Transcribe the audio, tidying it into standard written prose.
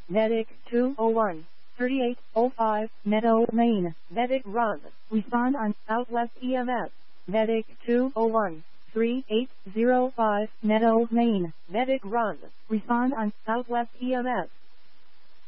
Medic 201, 3805, Meadow Lane. Medic Run. Respond on Southwest EMS. Medic 201, 3805, Meadow Lane. Medic Run. Respond on Southwest EMS.